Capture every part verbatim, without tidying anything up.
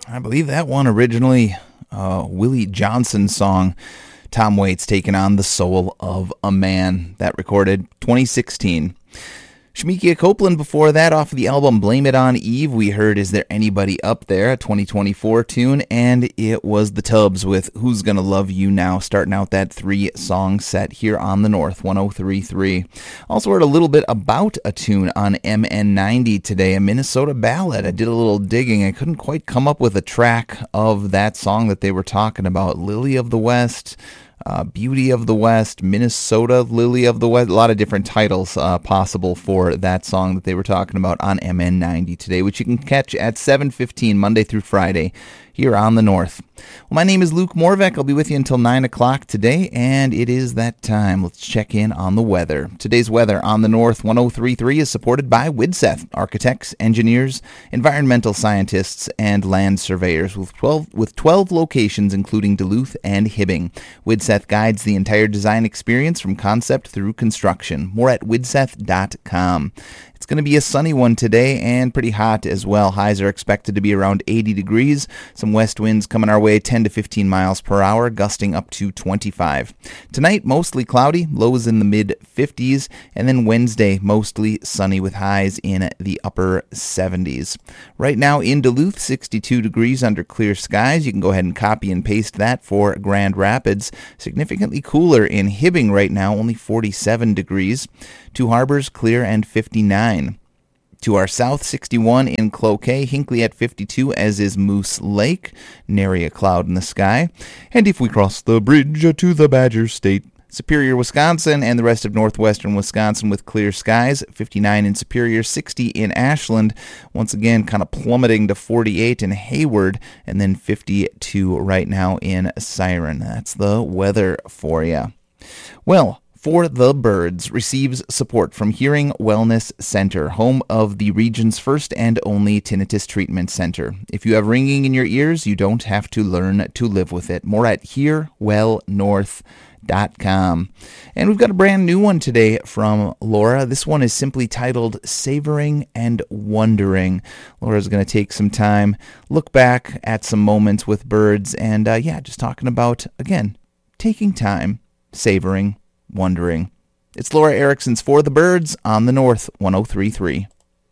I believe that one originally uh, Willie Johnson's song. Tom Waits taking on The Soul of a Man. That recorded twenty sixteen. Shemekia Copeland before that off of the album Blame It on Eve. We heard Is There Anybody Up There, a twenty twenty-four tune, and it was the Tubbs with Who's Gonna Love You Now, starting out that three-song set here on the North, one oh three point three. Also heard a little bit about a tune on M N ninety today, a Minnesota ballad. I did a little digging. I couldn't quite come up with a track of that song that they were talking about. Lily of the West, Uh, Beauty of the West, Minnesota Lily of the West, a lot of different titles uh, possible for that song that they were talking about on M N ninety today, which you can catch at seven fifteen Monday through Friday here on the North. Well, my name is Luke Morvek. I'll be with you until nine o'clock today, and it is that time. Let's check in on the weather. Today's weather on the North one oh three point three is supported by Widseth, architects, engineers, environmental scientists, and land surveyors with twelve, with twelve locations, including Duluth and Hibbing. Widseth guides the entire design experience from concept through construction. More at widseth dot com. It's going to be a sunny one today and pretty hot as well. Highs are expected to be around eighty degrees. Some west winds coming our way ten to fifteen miles per hour, gusting up to twenty-five. Tonight, mostly cloudy, lows in the mid fifties, and then Wednesday, mostly sunny with highs in the upper seventies. Right now in Duluth, sixty-two degrees under clear skies. You can go ahead and copy and paste that for Grand Rapids. Significantly cooler in Hibbing right now, only forty-seven degrees. Two Harbors, clear and fifty-nine. To our south, sixty-one in Cloquet, Hinckley at fifty-two, as is Moose Lake. Nary a cloud in the sky. And if we cross the bridge to the Badger State, Superior, Wisconsin, and the rest of northwestern Wisconsin with clear skies. fifty-nine in Superior, sixty in Ashland. Once again, kind of plummeting to forty-eight in Hayward, and then fifty-two right now in Siren. That's the weather for you. Well, For the Birds receives support from Hearing Wellness Center, home of the region's first and only tinnitus treatment center. If you have ringing in your ears, you don't have to learn to live with it. More at hear well north dot com. And we've got a brand new one today from Laura. This one is simply titled Savoring and Wondering. Laura's going to take some time, look back at some moments with birds, and uh, yeah, just talking about, again, taking time, savoring, wondering. It's Laura Erickson's For the Birds on the North one oh three point three.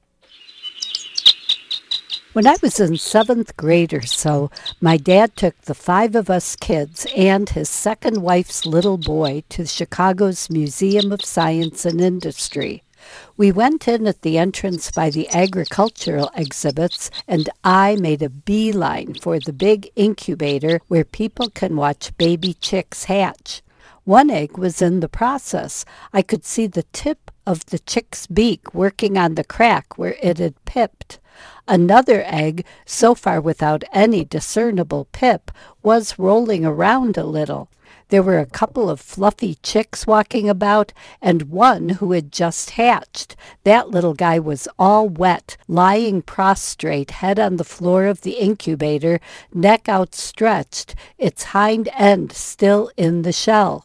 When I was in seventh grade or so, my dad took the five of us kids and his second wife's little boy to Chicago's Museum of Science and Industry. We went in at the entrance by the agricultural exhibits, and I made a beeline for the big incubator where people can watch baby chicks hatch. One egg was in the process. I could see the tip of the chick's beak working on the crack where it had pipped. Another egg, so far without any discernible pip, was rolling around a little. There were a couple of fluffy chicks walking about, and one who had just hatched. That little guy was all wet, lying prostrate, head on the floor of the incubator, neck outstretched, its hind end still in the shell.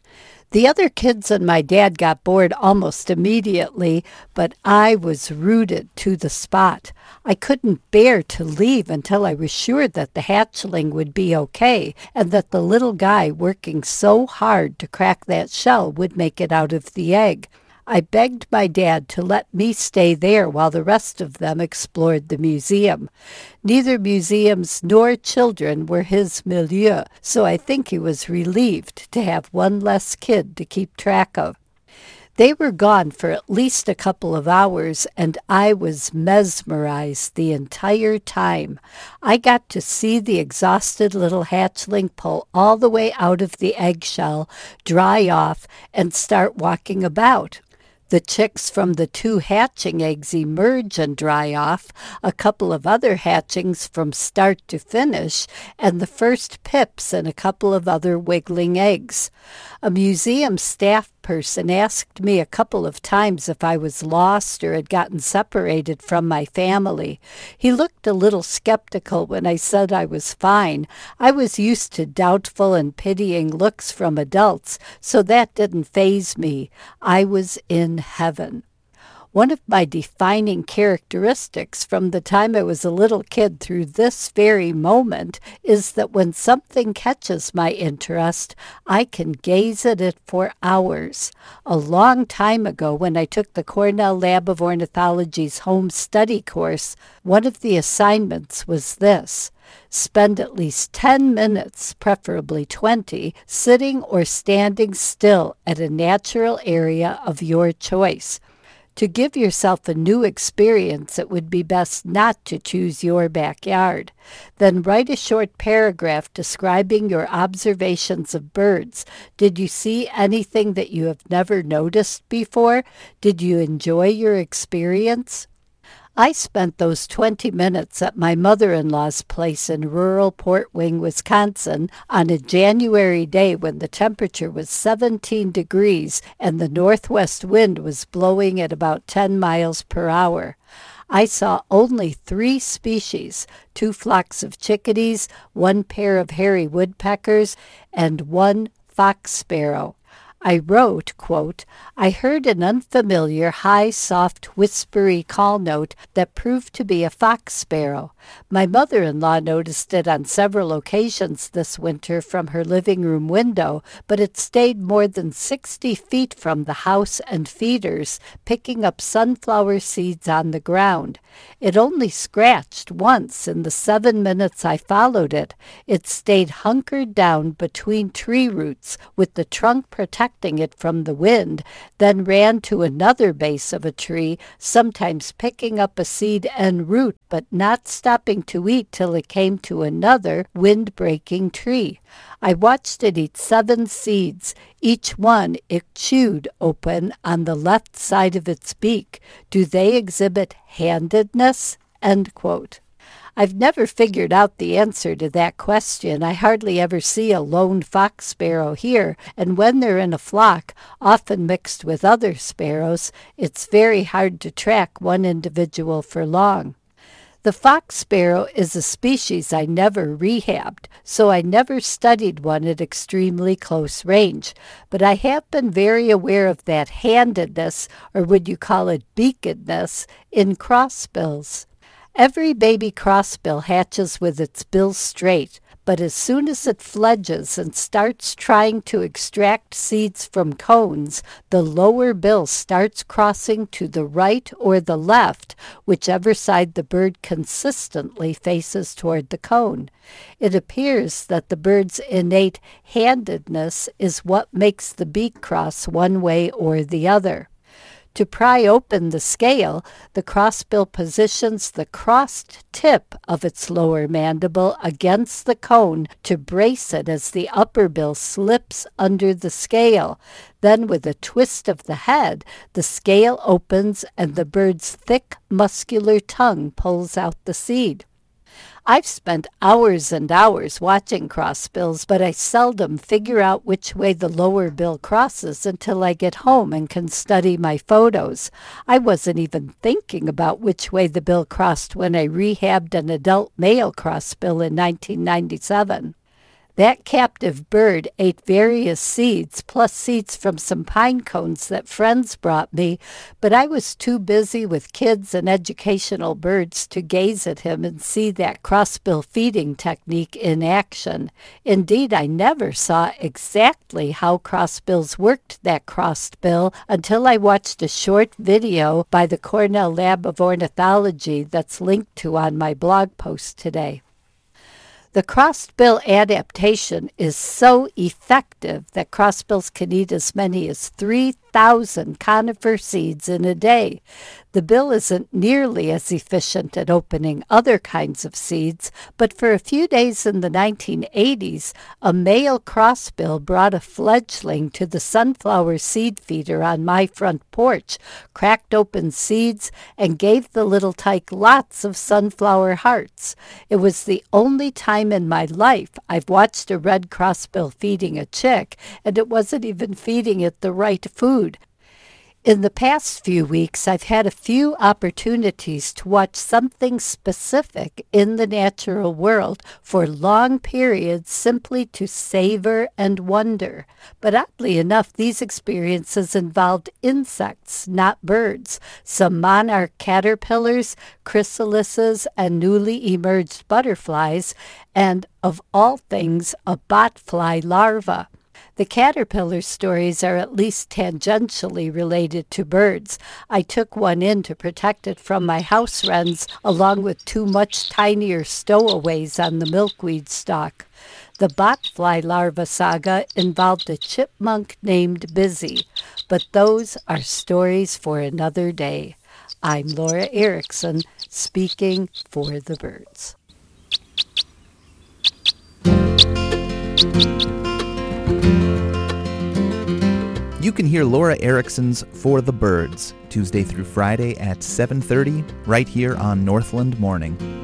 The other kids and my dad got bored almost immediately, but I was rooted to the spot. I couldn't bear to leave until I was sure that the hatchling would be okay, and that the little guy working so hard to crack that shell would make it out of the egg. I begged my dad to let me stay there while the rest of them explored the museum. Neither museums nor children were his milieu, so I think he was relieved to have one less kid to keep track of. They were gone for at least a couple of hours, and I was mesmerized the entire time. I got to see the exhausted little hatchling pull all the way out of the eggshell, dry off, and start walking about. The chicks from the two hatching eggs emerge and dry off, a couple of other hatchings from start to finish, and the first pips and a couple of other wiggling eggs. A museum staff person asked me a couple of times if I was lost or had gotten separated from my family. He looked a little skeptical when I said I was fine. I was used to doubtful and pitying looks from adults, so that didn't faze me. I was in heaven. One of my defining characteristics from the time I was a little kid through this very moment is that when something catches my interest, I can gaze at it for hours. A long time ago, when I took the Cornell Lab of Ornithology's home study course, one of the assignments was this: spend at least ten minutes, preferably twenty, sitting or standing still at a natural area of your choice. To give yourself a new experience, it would be best not to choose your backyard. Then write a short paragraph describing your observations of birds. Did you see anything that you have never noticed before? Did you enjoy your experience? I spent those twenty minutes at my mother-in-law's place in rural Port Wing, Wisconsin, on a January day when the temperature was seventeen degrees and the northwest wind was blowing at about ten miles per hour. I saw only three species, two flocks of chickadees, one pair of hairy woodpeckers, and one fox sparrow. I wrote, quote, I heard an unfamiliar, high, soft, whispery call note that proved to be a fox sparrow. My mother-in-law noticed it on several occasions this winter from her living room window, but it stayed more than sixty feet from the house and feeders, picking up sunflower seeds on the ground. It only scratched once in the seven minutes I followed it. It stayed hunkered down between tree roots, with the trunk protected it from the wind, then ran to another base of a tree, sometimes picking up a seed en route, but not stopping to eat till it came to another wind-breaking tree. I watched it eat seven seeds, each one it chewed open on the left side of its beak. Do they exhibit handedness? End quote. I've never figured out the answer to that question. I hardly ever see a lone fox sparrow here, and when they're in a flock, often mixed with other sparrows, it's very hard to track one individual for long. The fox sparrow is a species I never rehabbed, so I never studied one at extremely close range, but I have been very aware of that handedness, or would you call it beakedness, in crossbills. Every baby crossbill hatches with its bill straight, but as soon as it fledges and starts trying to extract seeds from cones, the lower bill starts crossing to the right or the left, whichever side the bird consistently faces toward the cone. It appears that the bird's innate handedness is what makes the beak cross one way or the other. To pry open the scale, the crossbill positions the crossed tip of its lower mandible against the cone to brace it as the upper bill slips under the scale. Then, with a twist of the head, the scale opens and the bird's thick, muscular tongue pulls out the seed. I've spent hours and hours watching crossbills, but I seldom figure out which way the lower bill crosses until I get home and can study my photos. I wasn't even thinking about which way the bill crossed when I rehabbed an adult male crossbill in nineteen ninety-seven. That captive bird ate various seeds, plus seeds from some pine cones that friends brought me, but I was too busy with kids and educational birds to gaze at him and see that crossbill feeding technique in action. Indeed, I never saw exactly how crossbills worked that crossed bill until I watched a short video by the Cornell Lab of Ornithology that's linked to on my blog post today. The crossbill adaptation is so effective that crossbills can eat as many as three thousand conifer seeds in a day. The bill isn't nearly as efficient at opening other kinds of seeds, but for a few days in the nineteen eighties, a male crossbill brought a fledgling to the sunflower seed feeder on my front porch, cracked open seeds, and gave the little tyke lots of sunflower hearts. It was the only time in my life I've watched a red crossbill feeding a chick, and it wasn't even feeding it the right food. In the past few weeks, I've had a few opportunities to watch something specific in the natural world for long periods simply to savor and wonder. But oddly enough, these experiences involved insects, not birds. Some monarch caterpillars, chrysalises, and newly emerged butterflies, and of all things, a botfly larva. The caterpillar stories are at least tangentially related to birds. I took one in to protect it from my house wrens, along with two much tinier stowaways on the milkweed stalk. The botfly larva saga involved a chipmunk named Busy, but those are stories for another day. I'm Laura Erickson, speaking for the birds. You can hear Laura Erickson's For the Birds, Tuesday through Friday at seven thirty, right here on Northland Morning.